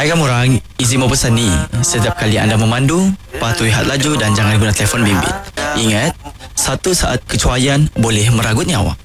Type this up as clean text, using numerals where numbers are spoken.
Hai kamu orang, izin mau pesan ni. Setiap kali anda memandu, patuhi had laju dan jangan guna telefon bimbit. Ingat, satu saat kecuaian boleh merenggut nyawa.